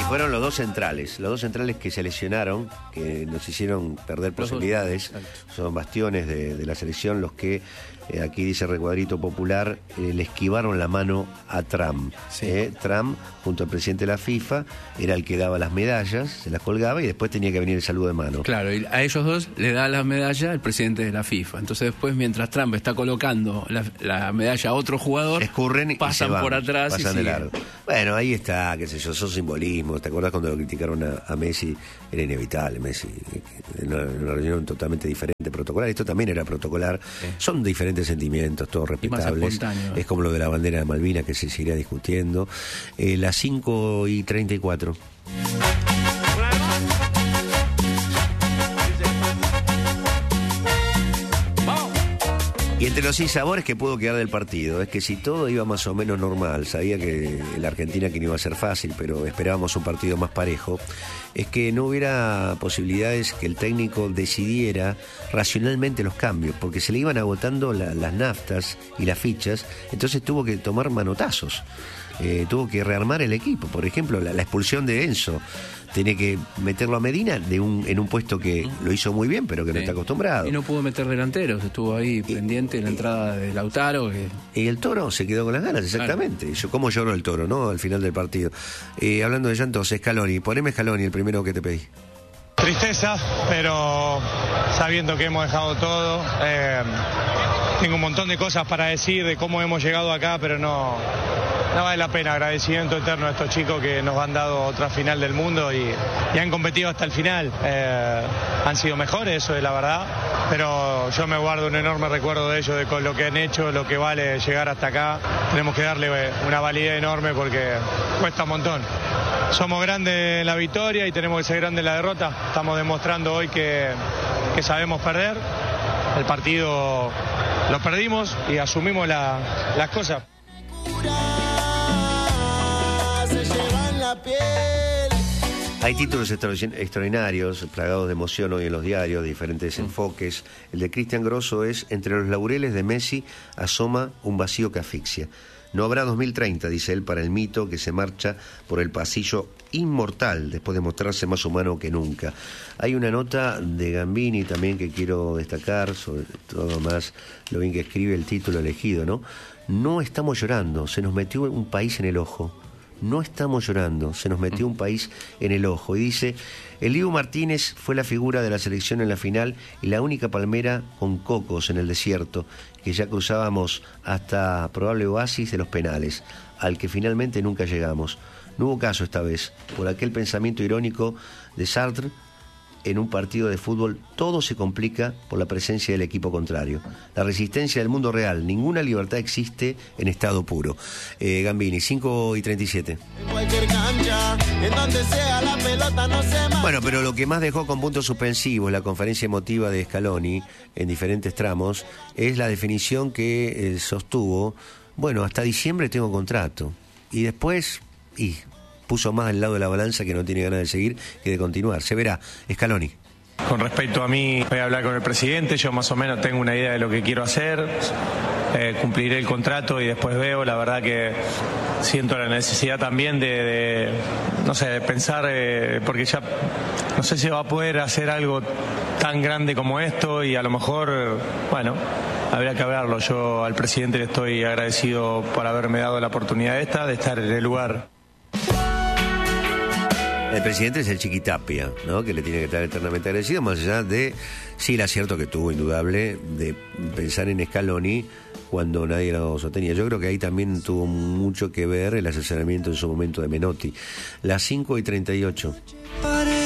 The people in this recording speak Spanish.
Fueron los dos centrales que se lesionaron, que nos hicieron perder posibilidades. Son bastiones de la selección los que, aquí dice Recuadrito Popular, le esquivaron la mano a Trump. Sí. Trump, junto al presidente de la FIFA, era el que daba las medallas, se las colgaba y después tenía que venir el saludo de mano. Claro, y a ellos dos le da la medalla el presidente de la FIFA. Entonces después, mientras Trump está colocando la medalla a otro jugador, escurren pasan y se van, por atrás pasan y de siguen. largo. Bueno, ahí está, qué sé yo, son simbolismos. ¿Te acuerdas cuando lo criticaron a Messi? Era inevitable, Messi, en una reunión totalmente diferente, protocolar. Esto también era protocolar. Sí. Son diferentes sentimientos, todos respetables. espontáneo. Es como lo de la bandera de Malvinas, que se seguirá discutiendo. Las 5:34. Y entre los sinsabores que pudo quedar del partido es que si todo iba más o menos normal, sabía que la Argentina que no iba a ser fácil, pero esperábamos un partido más parejo, es que no hubiera posibilidades que el técnico decidiera racionalmente los cambios, porque se le iban agotando las naftas y las fichas, entonces tuvo que tomar manotazos. Tuvo que rearmar el equipo. Por ejemplo, la expulsión de Enzo. Tiene que meterlo a Medina en un puesto que lo hizo muy bien, pero que no está acostumbrado. Y no pudo meter delanteros, estuvo ahí pendiente de la entrada de Lautaro. Y el Toro se quedó con las ganas, exactamente. Claro. Cómo lloró el Toro, ¿no? Al final del partido. Hablando de llantos, Scaloni. Poneme Scaloni, el primero que te pedí. Tristeza, pero sabiendo que hemos dejado todo. Tengo un montón de cosas para decir de cómo hemos llegado acá, pero no vale la pena. Agradecimiento eterno a estos chicos que nos han dado otra final del mundo y han competido hasta el final. Han sido mejores, eso es la verdad, pero yo me guardo un enorme recuerdo de ellos, de con lo que han hecho, lo que vale llegar hasta acá. Tenemos que darle una validez enorme porque cuesta un montón. Somos grandes en la victoria y tenemos que ser grandes en la derrota. Estamos demostrando hoy que sabemos perder. El partido lo perdimos y asumimos las cosas. Hay títulos extraordinarios, plagados de emoción hoy en los diarios, diferentes enfoques. El de Cristian Grosso es: entre los laureles de Messi asoma un vacío que asfixia. No habrá 2030, dice él, para el mito que se marcha por el pasillo inmortal después de mostrarse más humano que nunca. Hay una nota de Gambini también que quiero destacar, sobre todo más lo bien que escribe el título elegido, ¿no? No estamos llorando, se nos metió un país en el ojo. No estamos llorando, se nos metió un país en el ojo. Y dice: el Dibu Martínez fue la figura de la selección en la final y la única palmera con cocos en el desierto, que ya cruzábamos hasta probable oasis de los penales, al que finalmente nunca llegamos. No hubo caso esta vez, por aquel pensamiento irónico de Sartre: en un partido de fútbol todo se complica por la presencia del equipo contrario. La resistencia del mundo real, ninguna libertad existe en estado puro. Gambini, 5:37. Bueno, pero lo que más dejó con puntos suspensivos la conferencia emotiva de Scaloni en diferentes tramos es la definición que sostuvo: bueno, hasta diciembre tengo contrato. Y después, puso más al lado de la balanza, que no tiene ganas de seguir que de continuar. Se verá. Scaloni. Con respecto a mí, voy a hablar con el presidente. Yo más o menos tengo una idea de lo que quiero hacer. Cumpliré el contrato y después veo. La verdad que siento la necesidad también de pensar, porque ya no sé si va a poder hacer algo tan grande como esto, y a lo mejor, bueno, habría que hablarlo. Yo al presidente le estoy agradecido por haberme dado la oportunidad de estar en el lugar. El presidente es el Chiquitapia, ¿no? Que le tiene que estar eternamente agradecido, más allá de, sí, el acierto que tuvo, indudable, de pensar en Scaloni cuando nadie lo sostenía. Yo creo que ahí también tuvo mucho que ver el asesoramiento en su momento de Menotti. Las 5:38.